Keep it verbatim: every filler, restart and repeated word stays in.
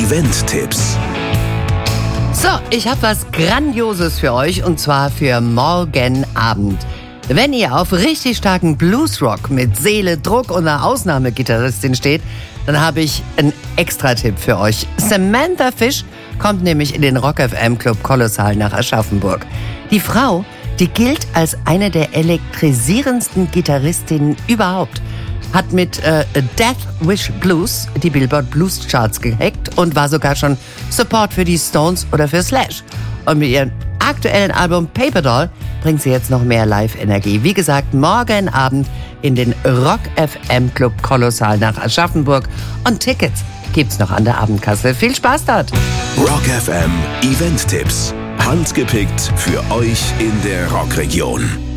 Event-Tipps. So, ich habe was Grandioses für euch und zwar für morgen Abend. Wenn ihr auf richtig starken Bluesrock mit Seele, Druck und einer Ausnahmegitarristin steht, dann habe ich einen Extra-Tipp für euch. Samantha Fish kommt nämlich in den Rock F M Club Kolossal nach Aschaffenburg. Die Frau, die gilt als eine der elektrisierendsten Gitarristinnen überhaupt. Hat mit äh, Death Wish Blues die Billboard Blues Charts gehackt und war sogar schon Support für die Stones oder für Slash. Und mit ihrem aktuellen Album Paper Doll bringt sie jetzt noch mehr Live-Energie. Wie gesagt, morgen Abend in den Rock F M Club Kolossal nach Aschaffenburg. Und Tickets gibt's noch an der Abendkasse. Viel Spaß dort! Rock F M Event-Tipps. Handgepickt für euch in der Rockregion.